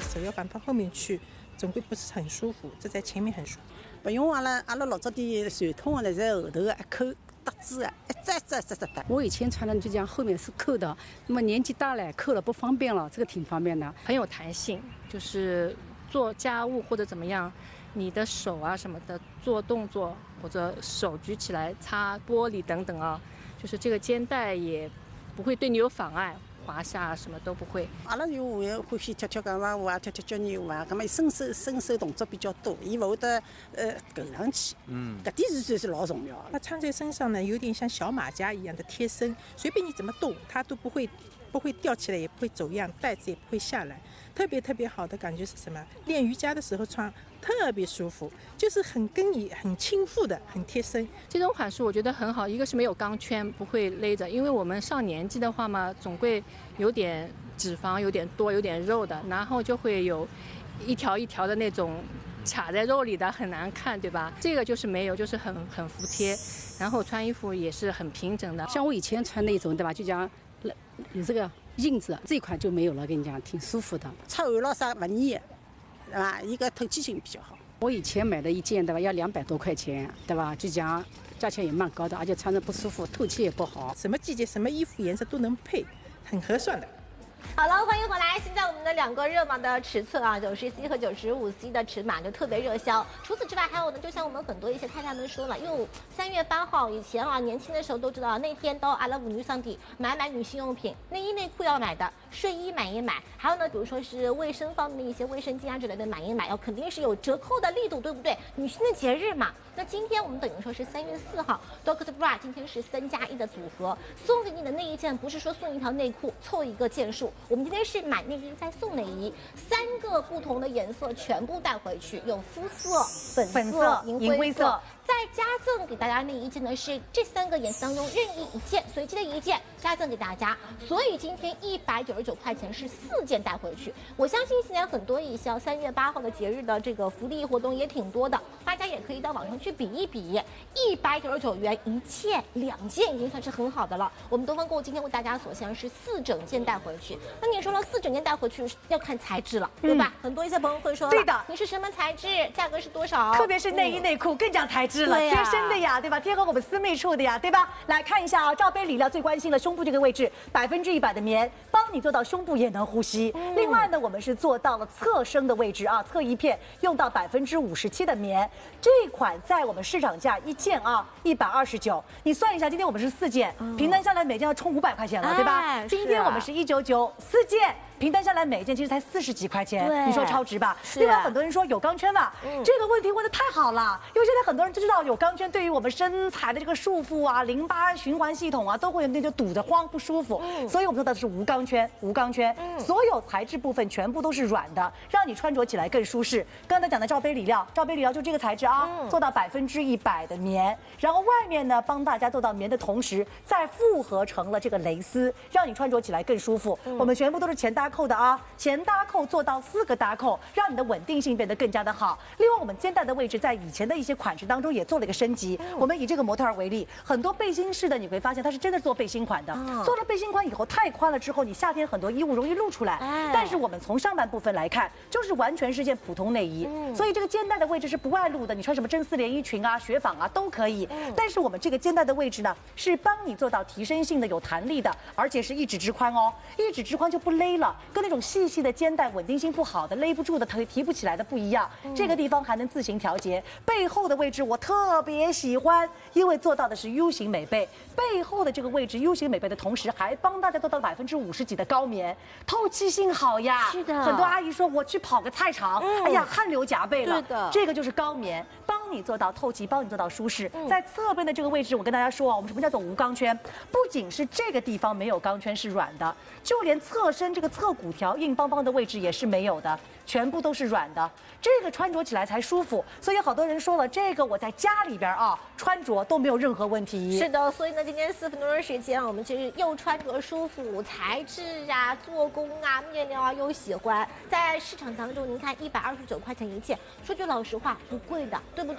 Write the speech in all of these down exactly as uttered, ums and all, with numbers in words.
手要放到后面去，总归不是很舒服。这在前面很舒服。 不用阿拉阿拉老早的传统的在后头的一扣搭子啊，一扎扎扎扎搭。 我以前穿的就讲后面是扣的，那么年纪大了扣了不方便了，这个挺方便的， 很有弹性，就是做家务或者怎么样，你的手啊什么的做动作或者手举起来擦玻璃等等啊，就是这个肩带也不会对你有妨碍。滑下什么都不会。 阿拉就会欢喜跳跳钢舞啊，跳跳交谊舞啊，咁么伸手伸手动作比较多，伊勿会得呃勾上去。嗯，搿点是算是老重要的。 它穿在身上呢，有点像小马甲一样的贴身，随便你怎么动，它都不会不会吊起来，也不会走样，带子也不会下来。特别特别好的感觉是什么？练瑜伽的时候穿特别舒服，就是很跟你很亲附的，很贴身。 这种款式我觉得很好，一个是没有钢圈，不会勒着，因为我们上年纪的话嘛，总会有点脂肪，有点多，有点肉的，然后就会有一条一条的那种卡在肉里的，很难看，对吧？这个就是没有，就是很很服帖，然后穿衣服也是很平整的。 像我以前穿那种，对吧？就讲有这个印子，这一款就没有了，跟你讲挺舒服的。 出汗咯啥不腻，对吧？伊个透气性比较好。 我以前买的一件，对吧？要两百多块钱，对吧？就讲价钱也蛮高的，而且穿着不舒服，透气也不好。 什么季节、什么衣服颜色都能配，很合算的。 好了，欢迎回来。现在我们的两个热码的尺寸啊，九十 C 和九十五 C 的尺码就特别热销。除此之外，还有呢，就像我们很多一些太太们说了，因为三月八号以前啊，年轻的时候都知道，那天到阿拉妇女商店买买女性用品，内衣内裤要买的，睡衣买一买，还有呢，比如说是卫生方面的一些卫生巾啊之类的买一买，要肯定是有折扣的力度，对不对？女性的节日嘛。那今天我们等于说是三月四号 ，Doctor Bra 今天是三加一的组合，送给你的那一件不是说送一条内裤凑一个件数，我们今天是买内衣再送内衣，三个不同的颜色全部带回去，有肤色、粉色、 粉色银银灰色。 再加赠给大家那一件呢是这三个颜色当中任意一件，随机的一件加赠给大家，所以今天一百九十九块钱是四件带回去。我相信现在很多一些三月八号的节日的这个福利活动也挺多的，大家也可以到网上去比一比，一百九十九元一件，两件已经算是很好的了。我们东方购物今天为大家所向是四整件带回去，那你说了四整件带回去要看材质了，对吧？嗯、很多一些朋友会说， 对的， 你是什么材质，价格是多少？ 特别是内衣内裤更讲材质。 了， 贴身的呀，对吧？贴合我们私密处的呀，对吧？来看一下啊，罩杯里料最关心的胸部这个位置，百分之一百的棉，帮你做到胸部也能呼吸。嗯、另外呢，我们是做到了侧身的位置啊，侧一片用到百分之五十七的棉。这款在我们市场价一件啊一百二十九，你算一下，今天我们是四件，嗯、平摊下来每件要充五百块钱了，对吧？哎、今天我们是一九九四件。平摊下来每一件其实才四十几块钱，你说超值吧？另外很多人说有钢圈嘛，嗯、这个问题问的太好了，因为现在很多人都知道有钢圈对于我们身材的这个束缚啊、淋巴循环系统啊，都会有那就堵得慌不舒服，嗯、所以我们说的是无钢圈，无钢圈，嗯、所有材质部分全部都是软的，让你穿着起来更舒适。刚才讲的罩杯里料，罩杯里料就这个材质啊，嗯、做到百分之一百的棉，然后外面呢帮大家做到棉的同时，再复合成了这个蕾丝，让你穿着起来更舒服。嗯、我们全部都是前搭扣的啊，前搭扣做到四个搭扣，让你的稳定性变得更加的好。另外，我们肩带的位置在以前的一些款式当中也做了一个升级。嗯、我们以这个模特儿为例，很多背心式的你会发现它是真的做背心款的，哦、做了背心款以后太宽了之后，你夏天很多衣物容易露出来。哎、但是我们从上半部分来看，就是完全是件普通内衣，嗯、所以这个肩带的位置是不外露的，你穿什么真丝连衣裙啊、雪纺啊都可以。嗯、但是我们这个肩带的位置呢，是帮你做到提升性的、有弹力的，而且是一指之宽哦，一指之宽就不勒了，跟那种细细的肩带稳定性不好的、勒不住的、提提不起来的不一样。嗯、这个地方还能自行调节。背后的位置我特别喜欢，因为做到的是 U 型美背，背后的这个位置 U 型美背的同时，还帮大家做到百分之五十几的高棉，透气性好呀。 是的， 很多阿姨说我去跑个菜场，嗯、哎呀汗流浃背了。 对的， 这个就是高棉，帮你做到透气，帮你做到舒适。嗯、在侧边的这个位置，我跟大家说啊，我们什么叫做无钢圈？不仅是这个地方没有钢圈是软的，就连侧身这个侧骨条硬邦邦的位置也是没有的，全部都是软的，这个穿着起来才舒服。所以好多人说了，这个我在家里边啊穿着都没有任何问题。 是的，所以呢，今天四分多钟时间，我们其实又穿着舒服，材质啊、做工啊、面料啊又喜欢。在市场当中，您看一百二十九块钱一件，说句老实话，不贵的，对不对？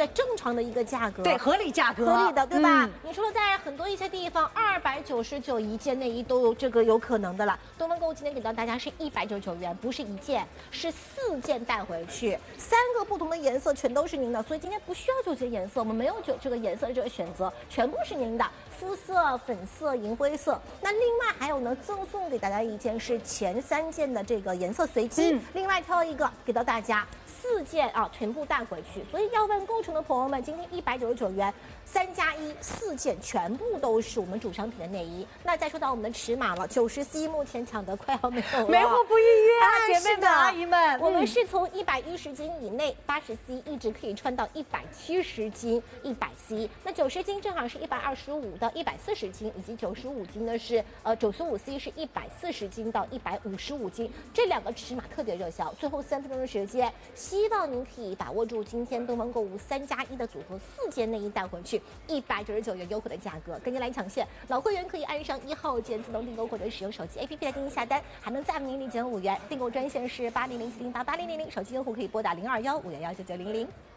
对正常的一个价格， 对，合理价格， 合理的，对吧？ 嗯、 你说在很多一些地方，二百九十九一件内衣都有这个有可能的了。东方购物今天给到大家是一百九十九元，不是一件，是四件带回去，三个不同的颜色全都是您的，所以今天不需要纠结颜色，我们没有就这个颜色的这个选择，全部是您的，肤色、粉色、银灰色。那另外还有呢，赠送给大家一件是前三件的这个颜色随机，嗯、另外挑一个给到大家。四件啊，全部带回去，所以要问购成的朋友们，今天一百九十九元，三加一，四件全部都是我们主商品的内衣。那再说到我们的尺码了，九十 C 目前抢的快要没有了， 没货不预约啊，姐妹们、阿姨们， 我们是从一百一十斤以内，八十 C 一直可以穿到一百七十斤，一百 C。那九十斤正好是一百二十五到一百四十斤，以及九十五斤的是呃九十五 C 是一百四十斤到一百五十五斤，这两个尺码特别热销。最后三分钟的时间。希望您可以把握住今天东方购物三加一的组合，四件内衣带回去，一百九十九元优惠的价格，跟您来抢现。老会员可以按上一号键自动订购，或者使用手机 A P P 来进行下单，还能再为您立减五元。订购专线是八零零七零八八零零零，手机用户可以拨打零二幺五幺幺九九零零。